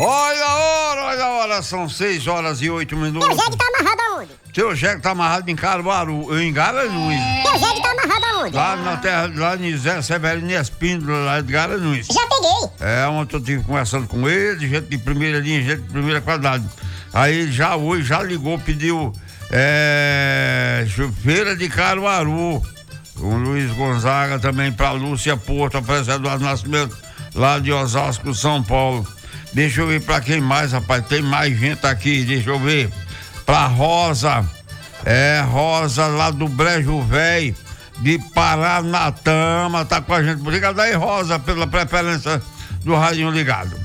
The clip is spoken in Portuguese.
Olha a hora, são 6h08. Teu jegue tá amarrado aonde? Teu jegue tá amarrado em Caruaru, em Garanhuns. Teu jegue tá amarrado aonde? Lá na terra, lá em Zé Severino Espíndola, lá de Garanhuns. Já peguei. Ontem eu estive conversando com ele, gente de primeira linha, gente de primeira qualidade. Aí ele hoje já ligou, pediu Feira de Caruaru. O Luiz Gonzaga também pra Lúcia Porto, apresentador do Nascimento, lá de Osasco, São Paulo. Deixa eu ver pra quem mais, rapaz, tem mais gente aqui, deixa eu ver. Pra Rosa, Rosa lá do Brejo Velho, de Paranatama, tá com a gente. Obrigado aí, Rosa, pela preferência do radinho ligado.